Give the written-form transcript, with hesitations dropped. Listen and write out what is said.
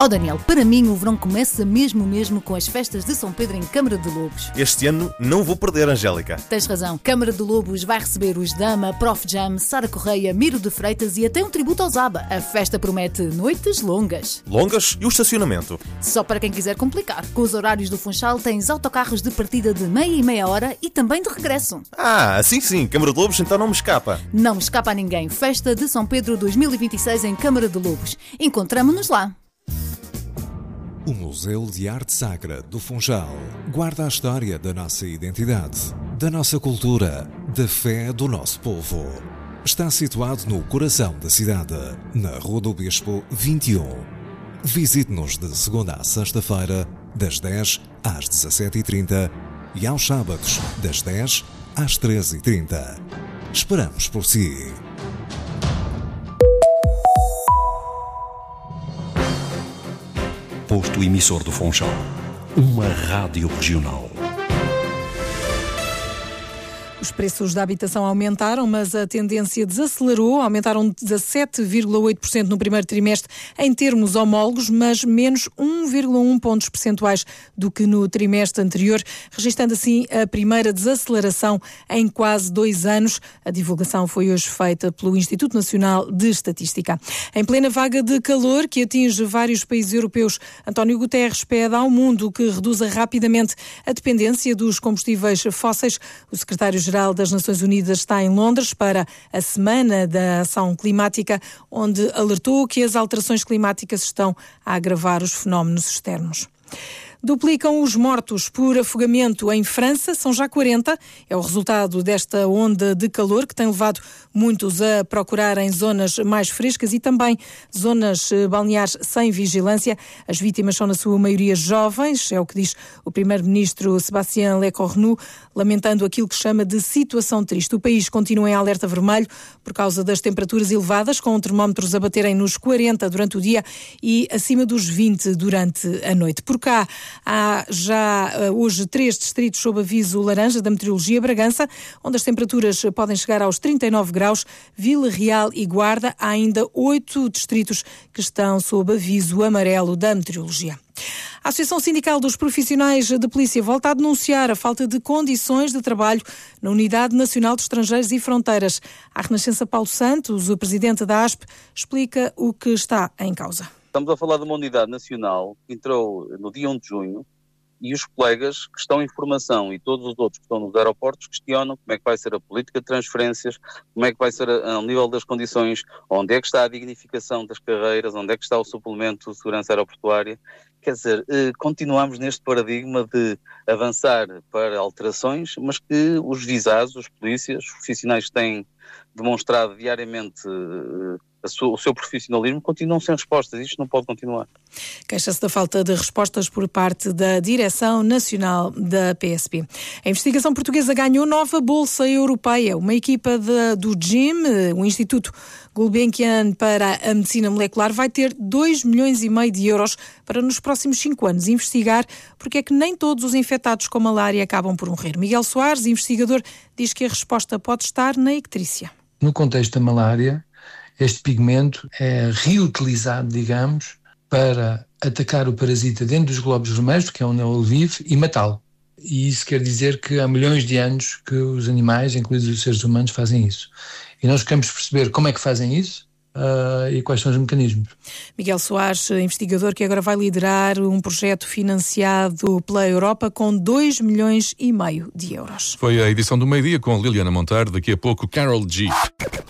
Oh Daniel, para mim o verão começa mesmo com as festas de São Pedro em Câmara de Lobos. Este ano não vou perder, Angélica. Tens razão, Câmara de Lobos vai receber os Dama, Prof Jam, Sara Correia, Miro de Freitas e até um tributo ao Zaba. A festa promete noites longas. Longas? E o estacionamento? Só para quem quiser complicar. Com os horários do Funchal tens autocarros de partida de meia hora e também de regresso. Ah, assim sim, Câmara de Lobos então não me escapa. Não me escapa a ninguém. Festa de São Pedro 2026 em Câmara de Lobos. Encontramo-nos lá. O Museu de Arte Sacra do Funchal guarda a história da nossa identidade, da nossa cultura, da fé do nosso povo. Está situado no coração da cidade, na Rua do Bispo 21. Visite-nos de segunda à sexta-feira, das 10 às 17h30 e aos sábados, das 10 às 13h30. Esperamos por si. Posto emissor do Funchal, uma rádio regional. Os preços da habitação aumentaram, mas a tendência desacelerou. Aumentaram 17,8% no primeiro trimestre em termos homólogos, mas menos 1,1 pontos percentuais do que no trimestre anterior, registrando assim a primeira desaceleração em quase 2 anos. A divulgação foi hoje feita pelo Instituto Nacional de Estatística. Em plena vaga de calor que atinge vários países europeus, António Guterres pede ao mundo que reduza rapidamente a dependência dos combustíveis fósseis. O secretário-geral das Nações Unidas está em Londres para a Semana da Ação Climática, onde alertou que as alterações climáticas estão a agravar os fenómenos externos. Duplicam os mortos por afogamento em França, são já 40. É o resultado desta onda de calor que tem levado muitos a procurar em zonas mais frescas e também zonas balneares sem vigilância. As vítimas são na sua maioria jovens, é o que diz o primeiro-ministro Sébastien Lecornu, lamentando aquilo que chama de situação triste. O país continua em alerta vermelho por causa das temperaturas elevadas, com termómetros a baterem nos 40 durante o dia e acima dos 20 durante a noite. Por cá, há já hoje 3 distritos sob aviso laranja da meteorologia: Bragança, onde as temperaturas podem chegar aos 39 graus, Vila Real e Guarda. Há ainda 8 distritos que estão sob aviso amarelo da meteorologia. A Associação Sindical dos Profissionais de Polícia volta a denunciar a falta de condições de trabalho na Unidade Nacional de Estrangeiros e Fronteiras. A Renascença Paulo Santos, o presidente da ASP, explica o que está em causa. Estamos a falar de uma unidade nacional que entrou no dia 1 de junho e os colegas que estão em formação e todos os outros que estão nos aeroportos questionam como é que vai ser a política de transferências, como é que vai ser ao nível das condições, onde é que está a dignificação das carreiras, onde é que está o suplemento de segurança aeroportuária. Quer dizer, continuamos neste paradigma de avançar para alterações, mas que os visados, os polícias, os profissionais que têm demonstrado diariamente o seu profissionalismo, continuam sem respostas. Isto não pode continuar. Queixa-se da falta de respostas por parte da Direção Nacional da PSP. A investigação portuguesa ganhou nova bolsa europeia. Uma equipa do GIM, o Instituto Gulbenkian para a Medicina Molecular, vai ter 2,5 milhões de euros para nos próximos 5 anos investigar porque é que nem todos os infectados com malária acabam por morrer. Miguel Soares, investigador, diz que a resposta pode estar na icterícia. No contexto da malária, este pigmento é reutilizado, digamos, para atacar o parasita dentro dos glóbulos vermelhos, que é onde ele vive, e matá-lo. E isso quer dizer que há milhões de anos que os animais, incluindo os seres humanos, fazem isso. E nós queremos perceber como é que fazem isso e quais são os mecanismos. Miguel Soares, investigador que agora vai liderar um projeto financiado pela Europa com 2,5 milhões de euros. Foi a edição do meio-dia com Liliana Monteiro. Daqui a pouco, Carol G.